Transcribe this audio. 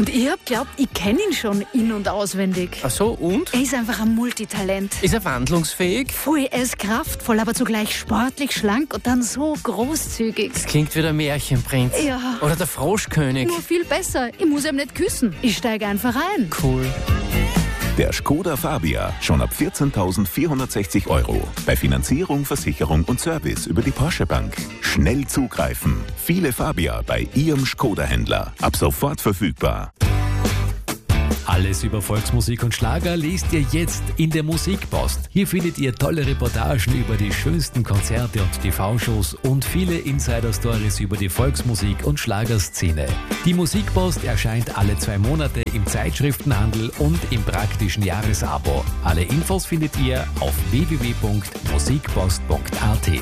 Und ich hab geglaubt, ich kenne ihn schon in- und auswendig. Ach so, und? Er ist einfach ein Multitalent. Ist er wandlungsfähig? Voll, er ist kraftvoll, aber zugleich sportlich, schlank und dann so großzügig. Das klingt wie der Märchenprinz. Ja. Oder der Froschkönig. Nur viel besser. Ich muss ihm nicht küssen. Ich steige einfach ein. Cool. Der Skoda Fabia, schon ab 14.460 €. Bei Finanzierung, Versicherung und Service über die Porsche Bank. Schnell zugreifen. Viele Fabia bei Ihrem Skoda-Händler. Ab sofort verfügbar. Alles über Volksmusik und Schlager lest ihr jetzt in der Musikpost. Hier findet ihr tolle Reportagen über die schönsten Konzerte und TV-Shows und viele Insider-Stories über die Volksmusik- und Schlagerszene. Die Musikpost erscheint alle 2 Monate im Zeitschriftenhandel und im praktischen Jahresabo. Alle Infos findet ihr auf www.musikpost.at.